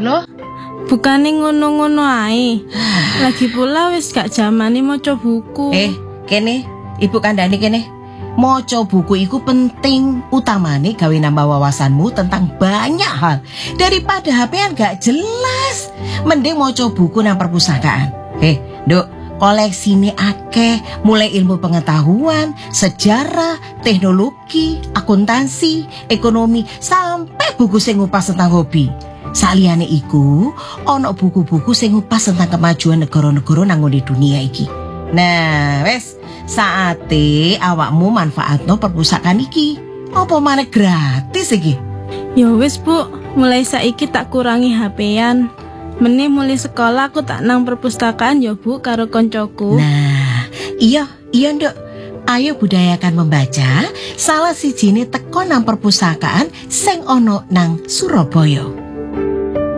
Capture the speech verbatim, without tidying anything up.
Loh, Bukane ngono-ngono ae. Lagi pula wis gak jamane maca buku. Eh, kene, Ibu kandhani kene. Maca buku iku penting, utamane gawe nambah wawasanmu tentang banyak hal. Daripada H P-an gak jelas, mending maca buku nang perpustakaan. Eh, Nduk, koleksine akeh, mulai ilmu pengetahuan, sejarah, teknologi, akuntansi, ekonomi, sampai buku sing ngupas tentang hobi. Saliyane iku, ana buku-buku sing ngupas tentang kemajuan negara-negara nang ngene dunia iki. Nah, wes saate awakmu manfaatno perpustakaan iki. Apa maneh gratis iki? Ya wis, Bu. Mulai saiki tak kurangi H P-an. Meneh mulai sekolah aku tak nang perpustakaan ya, Bu, karo koncoku. Nah, iya, iya Nduk. Ayo budayakan membaca. Salah sijine teko nang perpustakaan sing ana nang Surabaya.